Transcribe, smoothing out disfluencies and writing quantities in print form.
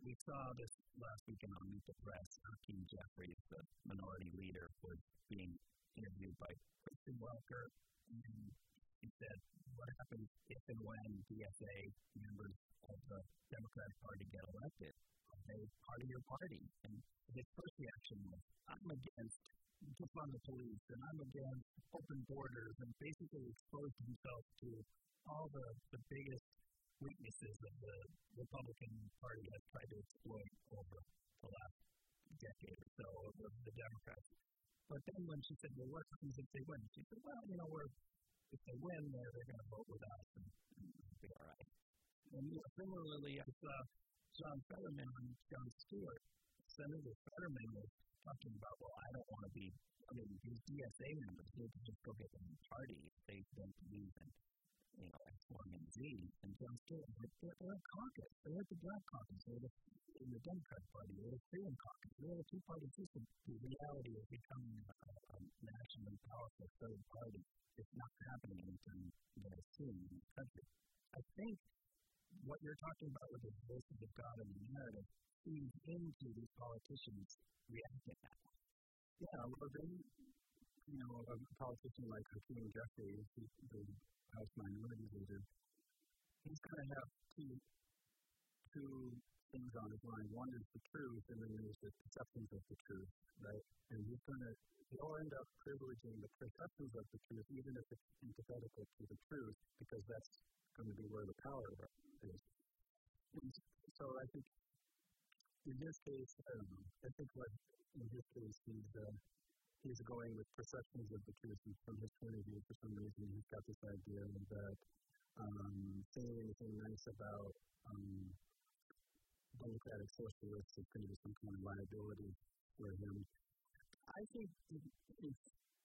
we saw this last weekend on Meet the Press. Hakeem Jeffries, the minority leader, was being interviewed by Kristen Welker, and he said, what happens if and when DSA members of the Democratic Party get elected? Are they part of your party? And his first reaction was, I'm against defund the police, and I'm against open borders, and basically exposed himself to all the biggest weaknesses of the Republican Party has tried to exploit over the last decade or so of the Democrats. But then when she said, well, what happens if they win? She said, well, if they win, they're going to vote with us, and it'll be all right. And similarly, I saw John Fetterman and Jon Stewart. Senator Fetterman was talking about, well, I don't want to be, these DSA members need to just go get them in the party if they don't believe in, X, Y, and Z. And Jon Stewart, they're a caucus. They're at the Black Caucus. They're in the Democratic Party. They're the Freedom Caucus. They're a two-party system. The reality of becoming a nationally powerful third party is not happening anytime very soon in the country. I think what you're talking about with the voices of God and the narrative feeds into these politicians reacting that way. Yeah, well, then, a politician like Hakeem Jeffries, the House Minority Leader, he's going to have two things on his mind. One is the truth, and then there's the perceptions of the truth, right? And he'll end up privileging the perceptions of the truth, even if it's antithetical to the truth, because that's going to be where the power is. And so I think in his case, in his case, he's going with perceptions of the truth, and from his point of view, for some reason, he's got this idea that saying anything nice about democratic socialists is going to be some kind of liability for him. I think